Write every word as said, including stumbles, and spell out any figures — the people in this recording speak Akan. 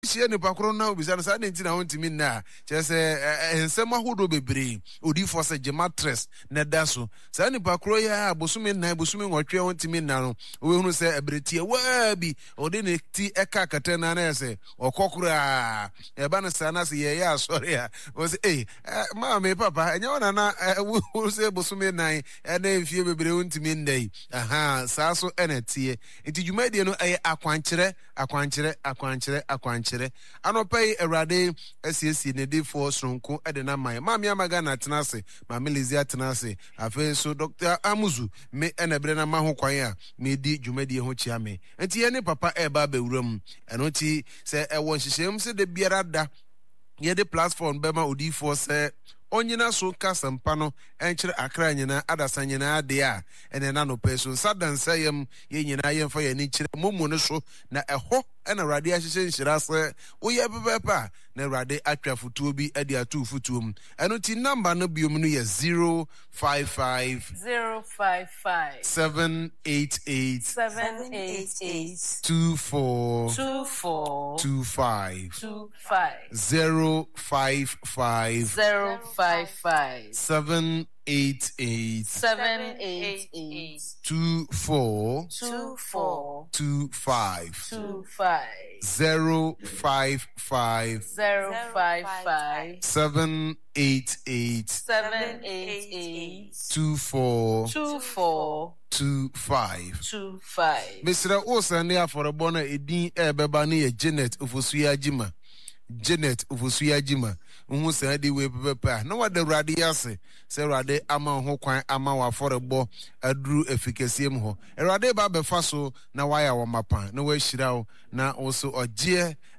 She and the Pacron now beside the Sardin I want to mean now. Just a summer hood bebre, Udi for such a mattress, Nadaso. Sani Pacroya, Bosumin, Nabusuming or Tria want to mean now. We will say a Britia, Wabi, or then tea a cacatana say, or Kokura, a banasanas, yeah, sorry, was a mamma, papa, and you will say Bosumin nine, and if you be want to mean day. Aha, Sasso and a tea. Until you made you know a aquanchere, aquanchere, aquanchere, aquanchere. Anope Erade, S S C, Nede for Stronko, Edena Maya, Mamma Magana Tanase, Mamilizia Tanase, Afe so Doctor Amuzu, me and a Brena Maho Quaya, me di Jumedi Hochiame, and Tiene Papa Ebabe room, and Oti say, I want shame, said the Bierada, ye the platform Bema Udi for say. Onyina so kasampano enchire akra nyina adasanyina dia ene na no person sadan sayem ye nyina ye fa ye ni chire momo no so na eho ena rade ahihye nhyira se oye bebepa na rade atwa futuo bi ade atu futuo eno ti number no biom no ye zero five five zero five five seven eight eight seven eight eight two four two four two five two five zero five five zero five five seven eight eight seven eight eight two four two four two five two five zero five five zero five five seven eight eight seven eight eight two four two four two five two five. Mister Osania for a bona edin ebebani Janet Ufosuya Jima. Janet Ufosuya Jima. Unhu say di we pepa. No what the radi ase. Say rade ama ho kwan ama wa for a bo aduru efikasie mu ho. E rade ba befa so na waya wa mapan. No we shirawo na also oje